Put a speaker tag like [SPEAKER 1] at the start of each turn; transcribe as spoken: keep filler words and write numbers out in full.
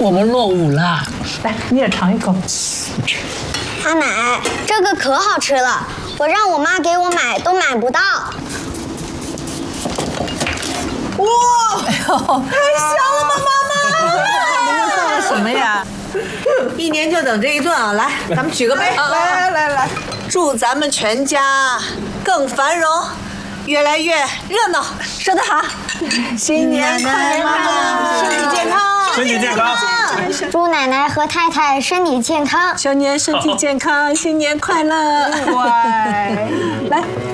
[SPEAKER 1] 我们落伍了。
[SPEAKER 2] 来，你也尝一口。
[SPEAKER 3] 阿奶，这个可好吃了，我让我妈给我买都买不到。
[SPEAKER 2] 哇，哎呦，太香了吗，妈妈！你们做了什么呀？
[SPEAKER 4] 一年就等这一顿啊！来，咱们举个杯，
[SPEAKER 2] 来来来来，
[SPEAKER 4] 祝咱们全家更繁荣，越来越热闹。
[SPEAKER 2] 说得好，新年快乐，
[SPEAKER 4] 身体健康，
[SPEAKER 5] 身体健康。
[SPEAKER 3] 祝奶奶和太太身体健康，
[SPEAKER 2] 小年身体健康，新年快乐！乖，来。